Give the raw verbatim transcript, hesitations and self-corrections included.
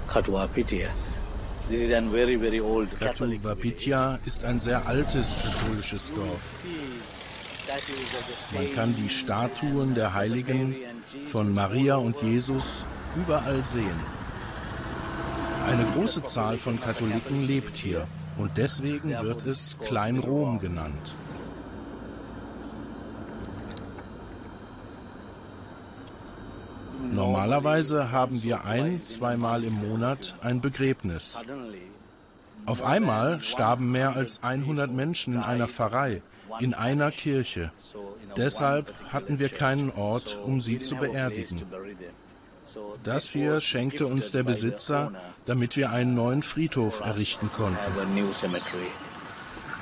Katuwapitiya ist ein sehr altes katholisches Dorf. Man kann die Statuen der Heiligen von Maria und Jesus überall sehen. Eine große Zahl von Katholiken lebt hier und deswegen wird es Klein-Rom genannt. Normalerweise haben wir ein-, zweimal im Monat ein Begräbnis. Auf einmal starben mehr als hundert Menschen in einer Pfarrei, in einer Kirche. Deshalb hatten wir keinen Ort, um sie zu beerdigen. Das hier schenkte uns der Besitzer, damit wir einen neuen Friedhof errichten konnten.